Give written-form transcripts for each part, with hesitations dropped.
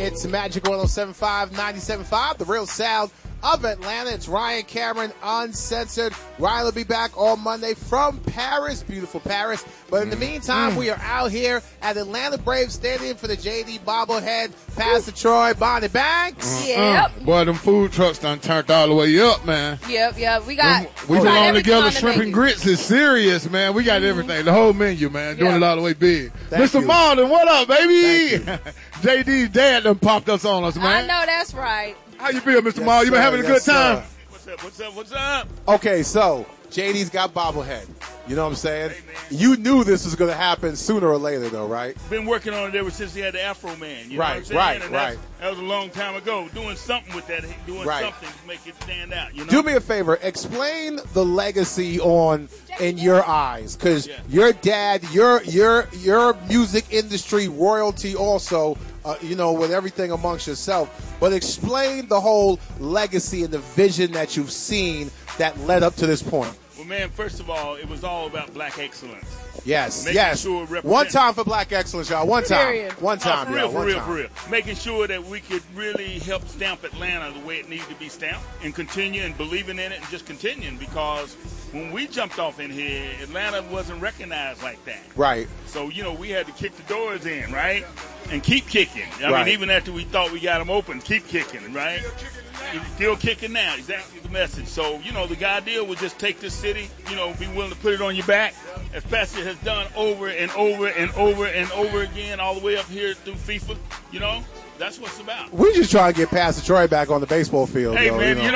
It's Magic 107.5, 97.5, the real sound of Atlanta. It's Ryan Cameron, Uncensored. Ryan will be back on Monday from Paris, beautiful Paris. But in the meantime, we are out here at Atlanta Braves Stadium for the JD bobblehead. Pastor Troy, Bonnie Banks. Yep. Boy, them food trucks done turned all the way up, man. Yep. We got. We belong together. on Shrimp and grits is serious, man. We got everything, the whole menu, man. Doing it all the way big. Mr. Marlon, what up, baby? JD's dad done popped us on us, man. I know that's right. How you feel, Mr. Marlon? You been having a good time? What's up? Okay, so JD's got bobblehead. You know what I'm saying? Hey, you knew this was going to happen sooner or later, though, right? Been working on it ever since he had the Afro Man. You know what I'm saying? Right. That was a long time ago. Doing something with that, something to make it stand out. You know? Do me a favor. Explain the legacy in your eyes, because your dad, your music industry royalty also. With everything amongst yourself. But explain the whole legacy and the vision that you've seen that led up to this point. Well, man, first of all, it was all about black excellence. Yes. Sure One time for black excellence, y'all. One time. For real. Making sure that we could really help stamp Atlanta the way it needs to be stamped and continue and believing in it and just continuing, because when we jumped off in here, Atlanta wasn't recognized like that. Right. So, we had to kick the doors in, right? And keep kicking. I mean, even after we thought we got them open, keep kicking, right? Still kicking now. Exactly the message. So, the idea was just take this city, be willing to put it on your back, as Pastor has done over and over and over and over again, all the way up here through FIFA. That's what it's about. We just trying to get Pastor Troy back on the baseball field. Hey, though, man,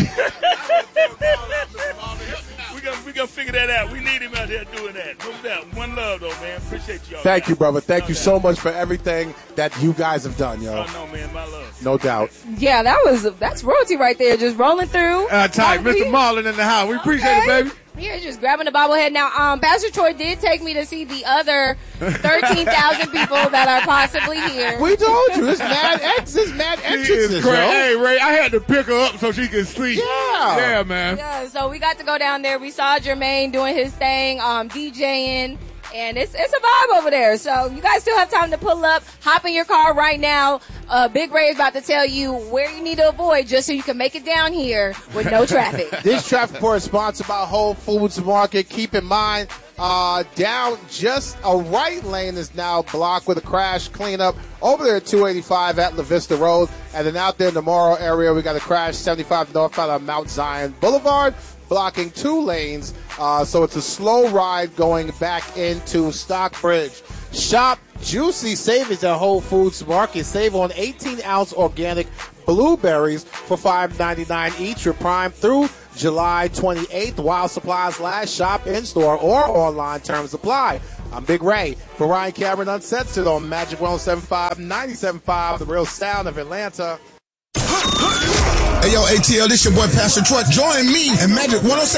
we gonna figure that out. We need him out there doing that. No doubt. One love, though, man. Appreciate y'all. Thank you, brother. Thank you so much for everything that you guys have done, yo. Oh, no, man. My love. No doubt. Yeah, that's royalty right there, just rolling through. Tight. Mr. Marlon in the house. We appreciate it, baby. Yeah, just grabbing the bobblehead. Now, Pastor Troy did take me to see the other 13,000 people that are possibly here. We told you, it's mad entrances, yo. Hey, Ray, I had to pick her up so she could sleep. Yeah, man. Yeah, so we got to go down there. We saw Jermaine doing his thing, DJing. And it's a vibe over there. So you guys still have time to pull up, hop in your car right now. Big Ray is about to tell you where you need to avoid just so you can make it down here with no traffic. This traffic report is sponsored by Whole Foods Market. Keep in mind, down just a right lane is now blocked with a crash cleanup over there at 285 at La Vista Road. And then out there in the Morrow area, we got a crash 75 northbound on Mount Zion Boulevard, blocking 2 lanes. So it's a slow ride going back into Stockbridge. Shop Juicy Savings at Whole Foods Market. Save on 18-ounce organic blueberries for $5.99 each with Prime through July 28th while supplies last. Shop in-store or online. Terms apply. I'm Big Ray for Ryan Cameron Uncensored on Magic 107.5, 97.5, the real sound of Atlanta. Hey, yo, ATL, this your boy Pastor Troy. Join me and Magic 107.